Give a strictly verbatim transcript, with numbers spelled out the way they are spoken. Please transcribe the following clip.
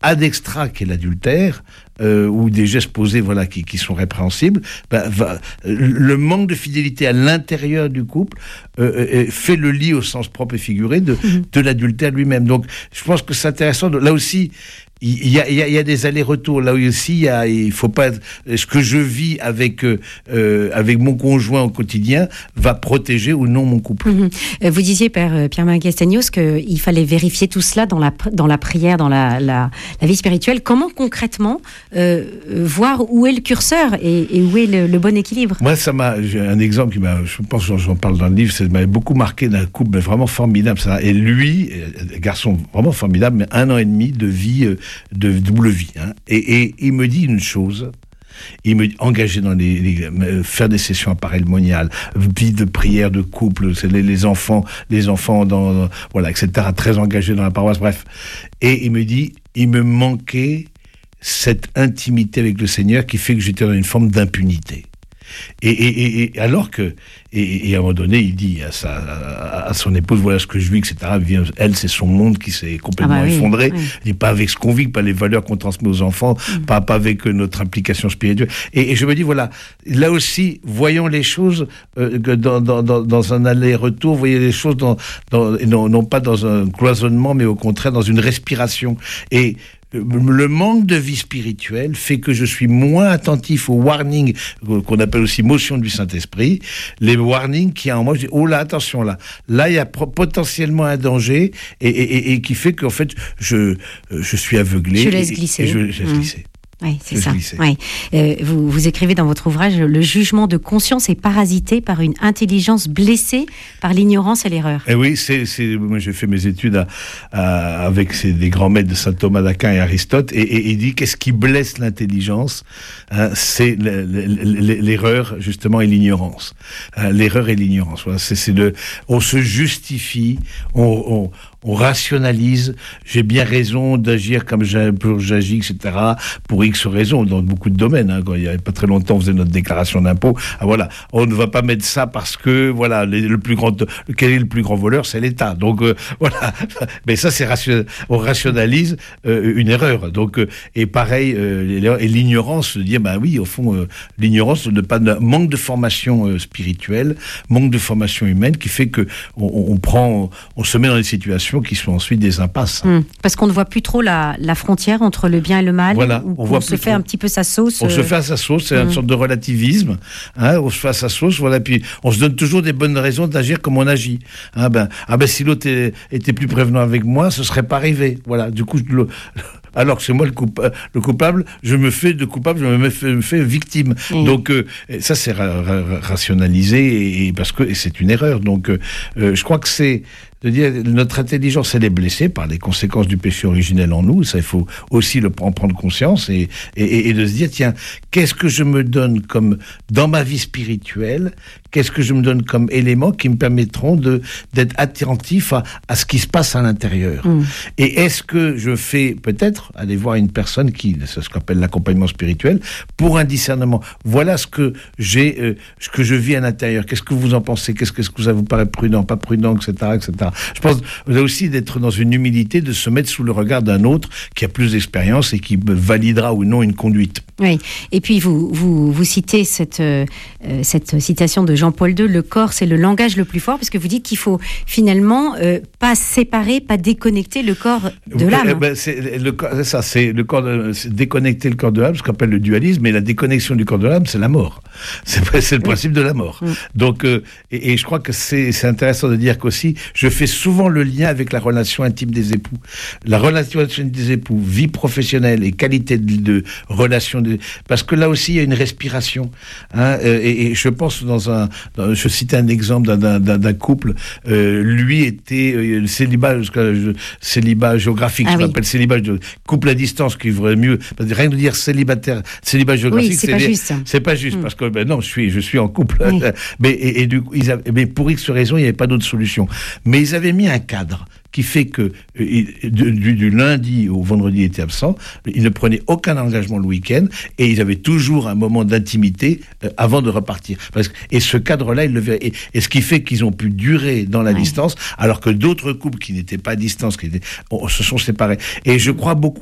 ad extra qu'est l'adultère, euh, ou des gestes posés, voilà, qui, qui sont répréhensibles, ben, va, le manque de fidélité à l'intérieur du couple euh, fait le lit au sens propre et figuré de, mmh. de l'adultère lui-même. Donc, je pense que c'est intéressant. De, là aussi, il y a, il y a, il y a des allers-retours. Là aussi, il y a, il faut pas. Ce que je vis avec euh, avec mon conjoint au quotidien va protéger ou non mon couple. Mmh. Vous disiez, Père Pierre-Marie Castagnos, qu'il fallait vérifier tout cela dans la dans la prière, dans la la, la vie spirituelle. Comment concrètement euh, voir où est le curseur et, et où est le, le bon équilibre? Moi, ça m'a. J'ai un exemple qui m'a. Je pense que j'en parle dans le livre. Ça m'a beaucoup marqué d'un couple vraiment formidable. Ça. Et lui, garçon vraiment formidable, mais un an et demi de vie. de double vie. Hein. Et, et il me dit une chose, il me dit, engagé dans les, les faire des sessions paralmoniales, vie de prière de couple, c'est les, les enfants, les enfants dans, dans voilà, et cetera, très engagés dans la paroisse, bref. Et il me dit, il me manquait cette intimité avec le Seigneur qui fait que j'étais dans une forme d'impunité. Et, et, et alors que, et, et à un moment donné, il dit à, sa, à, à son épouse, voilà ce que je vis, et cetera. Elle, c'est son monde qui s'est complètement ah bah effondré. Oui, oui. Il dit pas avec ce qu'on vit, pas les valeurs qu'on transmet aux enfants, mmh. pas, pas avec notre implication spirituelle. Et, et je me dis, voilà, là aussi, voyons les choses euh, dans, dans, dans, dans un aller-retour, voyez les choses dans, dans, non, non pas dans un cloisonnement, mais au contraire dans une respiration. Et le manque de vie spirituelle fait que je suis moins attentif aux warnings qu'on appelle aussi motion du Saint-Esprit, les warnings qui en moi, je dis, oh là, attention là, là il y a potentiellement un danger et, et, et, et qui fait qu'en fait je, je suis aveuglé. Je laisse glisser. Et, et je laisse mmh. glisser. Oui, c'est ça. Oui. Euh, vous, vous écrivez dans votre ouvrage, le jugement de conscience est parasité par une intelligence blessée par l'ignorance et l'erreur. Et oui, c'est, c'est, moi j'ai fait mes études à, à, avec ces, des grands maîtres de saint Thomas d'Aquin et Aristote, et, et il dit qu'est-ce qui blesse l'intelligence, hein, c'est l'erreur justement et l'ignorance. Hein, l'erreur et l'ignorance. Voilà, c'est, c'est le, on se justifie, on, on on rationalise, j'ai bien raison d'agir comme j'agis, et cetera, pour X raisons, dans beaucoup de domaines. Hein. Quand il n'y a pas très longtemps, on faisait notre déclaration d'impôt. Ah, voilà, on ne va pas mettre ça parce que, voilà, les, le plus grand, quel est le plus grand voleur? C'est l'État. Donc, euh, voilà. Mais ça, c'est ration, on rationalise euh, une erreur. Donc, euh, et pareil, euh, et l'ignorance, de dire, ben oui, au fond, euh, l'ignorance, de pas, de, manque de formation euh, spirituelle, manque de formation humaine, qui fait que on, on prend, on se met dans des situations qui sont ensuite des impasses. Mmh. Parce qu'on ne voit plus trop la, la frontière entre le bien et le mal. Voilà, on, on voit on se fait trop. un petit peu sa sauce. On euh... se fait à sa sauce, c'est mmh. une sorte de relativisme. Hein, on se fait à sa sauce, voilà. Puis on se donne toujours des bonnes raisons d'agir comme on agit. Hein, ben, ah ben si l'autre est, était plus prévenant avec moi, ce serait pas arrivé. Voilà. Du coup, je, le, alors que c'est moi le, coupa, le coupable, je me fais de coupable, je me fais, me fais victime. Mmh. Donc euh, ça, c'est ra, ra, rationalisé et, et parce que et c'est une erreur. Donc euh, je crois que c'est de dire notre intelligence, elle est blessée par les conséquences du péché originel en nous. Ça, il faut aussi le, en prendre conscience et, et, et de se dire, tiens, qu'est-ce que je me donne comme, dans ma vie spirituelle, qu'est-ce que je me donne comme éléments qui me permettront de, d'être attentif à, à ce qui se passe à l'intérieur. Mmh. Et est-ce que je fais, peut-être, aller voir une personne qui, c'est ce qu'on appelle l'accompagnement spirituel, pour un discernement. Voilà ce que j'ai, euh, ce que je vis à l'intérieur. Qu'est-ce que vous en pensez? Qu'est-ce que, que ça vous paraît prudent, pas prudent, et cetera, et cetera. Je pense aussi d'être dans une humilité, de se mettre sous le regard d'un autre qui a plus d'expérience et qui validera ou non une conduite. Oui, et puis vous, vous, vous citez cette, euh, cette citation de Jean-Paul deux, le corps c'est le langage le plus fort, parce que vous dites qu'il faut finalement euh, pas séparer, pas déconnecter le corps de l'âme. Eh ben, c'est, le, c'est ça, c'est le corps de, c'est déconnecter le corps de l'âme, ce qu'on appelle le dualisme, et la déconnexion du corps de l'âme, c'est la mort. C'est, c'est le oui. principe de la mort. Oui. Donc, euh, et, et je crois que c'est, c'est intéressant de dire qu'aussi, je fais souvent le lien avec la relation intime des époux. La relation intime des époux, vie professionnelle et qualité de, de relation, de, parce que là aussi il y a une respiration. Hein, et, et je pense dans un, dans, je citais un exemple d'un, d'un, d'un couple. Euh, lui était euh, célibat, célibat géographique, ah, je oui. m'appelle célibat, couple à distance, qui vaudrait mieux. Parce que rien de dire célibataire, célibat géographique, oui, c'est, c'est pas dire, juste. C'est pas juste, mmh. parce que ben non, je suis, je suis en couple. Oui. mais et, et du coup, ils avaient, mais pour X raison, il n'y avait pas d'autre solution. Mais ils avaient mis un cadre qui fait que euh, du, du lundi au vendredi, ils étaient absents, ils ne prenaient aucun engagement le week-end, et ils avaient toujours un moment d'intimité euh, avant de repartir. Parce que, et ce cadre-là, ils le verraient. Et, et ce qui fait qu'ils ont pu durer dans la ouais. distance, alors que d'autres couples qui n'étaient pas à distance, qui étaient, on, se sont séparés. Et je crois beaucoup